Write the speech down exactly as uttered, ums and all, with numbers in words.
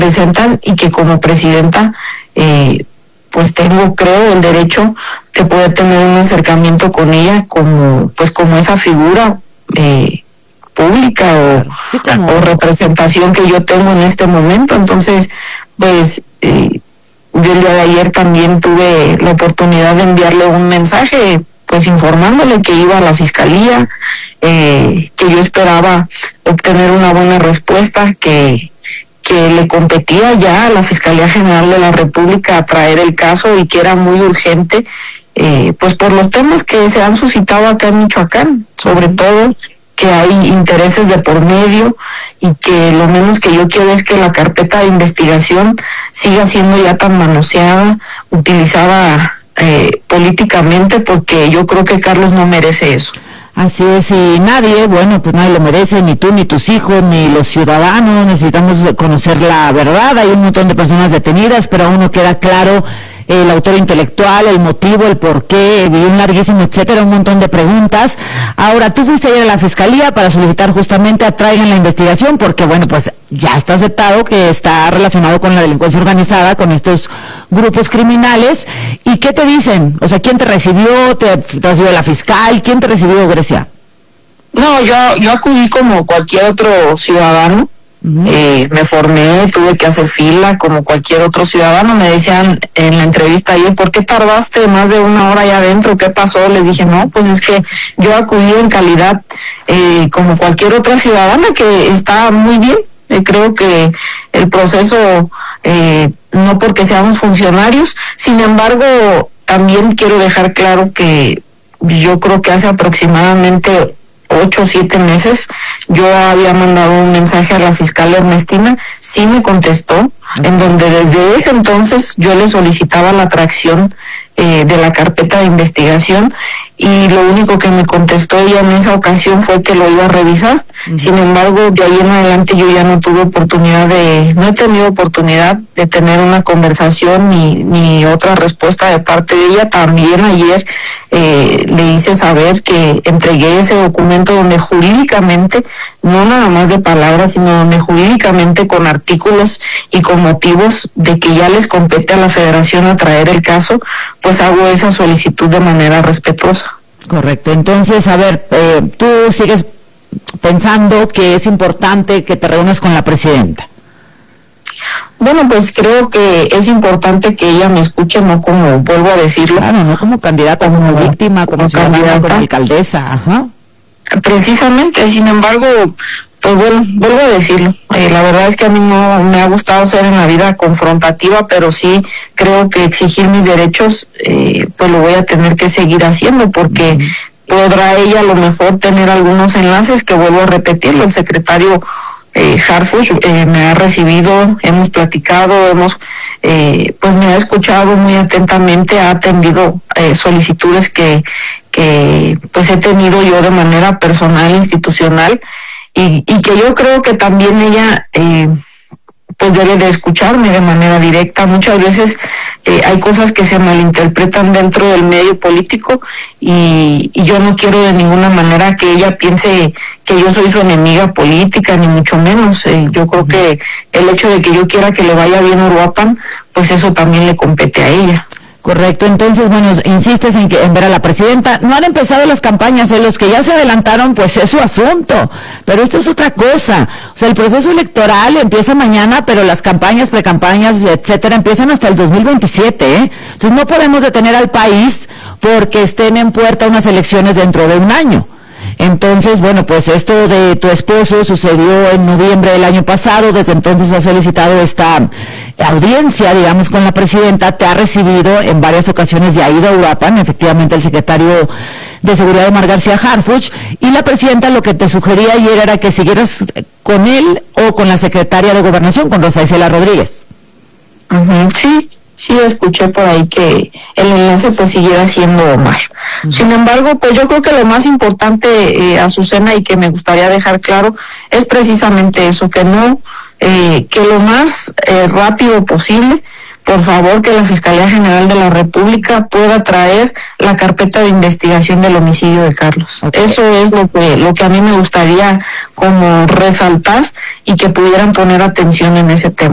representan y que como presidenta eh, pues tengo, creo, el derecho de poder tener un acercamiento con ella como pues como esa figura eh, pública o, sí, como... o representación que yo tengo en este momento. Entonces pues eh, yo el día de ayer también tuve la oportunidad de enviarle un mensaje pues informándole que iba a la fiscalía, eh, que yo esperaba obtener una buena respuesta, que que le competía ya a la Fiscalía General de la República a traer el caso y que era muy urgente, eh, pues por los temas que se han suscitado acá en Michoacán, sobre todo que hay intereses de por medio y que lo menos que yo quiero es que la carpeta de investigación siga siendo ya tan manoseada, utilizada eh, políticamente, porque yo creo que Carlos no merece eso. Así es, y nadie, bueno, pues nadie lo merece, ni tú, ni tus hijos, ni los ciudadanos. Necesitamos conocer la verdad. Hay un montón de personas detenidas, pero aún no queda claro el autor intelectual, el motivo, el porqué, un larguísimo etcétera, un montón de preguntas. Ahora, tú fuiste a ir a la fiscalía para solicitar justamente atraigan la investigación, porque bueno, pues ya está aceptado que está relacionado con la delincuencia organizada, con estos grupos criminales. ¿Y qué te dicen? O sea, ¿quién te recibió? ¿Te, te recibió la fiscal? ¿Quién te recibió, Grecia? No, yo, yo acudí como cualquier otro ciudadano. Uh-huh. Eh, me formé, tuve que hacer fila como cualquier otro ciudadano. Me decían en la entrevista ayer, ¿por qué tardaste más de una hora allá adentro? ¿Qué pasó? Les dije, no, pues es que yo acudí en calidad eh, como cualquier otra ciudadana, que está muy bien. Eh, creo que el proceso, eh, no porque seamos funcionarios, sin embargo, también quiero dejar claro que yo creo que hace aproximadamente ocho o siete meses, yo había mandado un mensaje a la fiscal Ernestina, sí me contestó, en donde desde ese entonces yo le solicitaba la atracción eh, de la carpeta de investigación, y lo único que me contestó ella en esa ocasión fue que lo iba a revisar. Uh-huh. Sin embargo, de ahí en adelante yo ya no tuve oportunidad de, no he tenido oportunidad de tener una conversación ni, ni otra respuesta de parte de ella. También ayer eh, le hice saber que entregué ese documento donde jurídicamente, no nada más de palabras, sino donde jurídicamente con artículos y con motivos de que ya les compete a la Federación a traer el caso, pues hago esa solicitud de manera respetuosa. Correcto. Entonces, a ver, eh, tú sigues pensando que es importante que te reúnas con la presidenta. Bueno, pues creo que es importante que ella me escuche, no como, vuelvo a decirlo. Claro, no como candidata, como, como víctima, como, como ciudadana, como alcaldesa. Ajá. Precisamente, sin embargo, pues bueno, vuelvo a decirlo, eh, la verdad es que a mí no me ha gustado ser en la vida confrontativa, pero sí creo que exigir mis derechos, eh, pues lo voy a tener que seguir haciendo, porque uh-huh. podrá ella a lo mejor tener algunos enlaces, que vuelvo a repetirlo, el secretario eh, Harfuch eh, me ha recibido, hemos platicado, hemos eh, pues me ha escuchado muy atentamente, ha atendido eh, solicitudes que, que pues he tenido yo de manera personal, institucional, Y, y que yo creo que también ella eh, pues debe de escucharme de manera directa. Muchas veces eh, hay cosas que se malinterpretan dentro del medio político, y, y yo no quiero de ninguna manera que ella piense que yo soy su enemiga política, ni mucho menos. Eh, yo creo que el hecho de que yo quiera que le vaya bien a Uruapan, pues eso también le compete a ella. Correcto. Entonces, bueno, insistes en, que, en ver a la presidenta. No han empezado las campañas, ¿eh? Los que ya se adelantaron, pues es su asunto, pero esto es otra cosa. O sea, el proceso electoral empieza mañana, pero las campañas, precampañas, etcétera, empiezan hasta el dos mil veintisiete, ¿eh? Entonces no podemos detener al país porque estén en puerta unas elecciones dentro de un año. Entonces, bueno, pues esto de tu esposo sucedió en noviembre del año pasado. Desde entonces ha solicitado esta audiencia, digamos, con la presidenta. Te ha recibido en varias ocasiones, ya ha ido a Uruapan, efectivamente, el secretario de Seguridad, Omar García Harfuch, y la presidenta lo que te sugería ayer era que siguieras con él o con la secretaria de Gobernación, con Rosa Isela Rodríguez. Uh-huh, sí. Sí, escuché por ahí que el enlace pues siguiera siendo Omar. Uh-huh. Sin embargo, pues yo creo que lo más importante, eh, Azucena, y que me gustaría dejar claro, es precisamente eso, que no, eh, que lo más eh, rápido posible, por favor, que la Fiscalía General de la República pueda traer la carpeta de investigación del homicidio de Carlos. Okay. Eso es lo que, lo que a mí me gustaría como resaltar, y que pudieran poner atención en ese tema.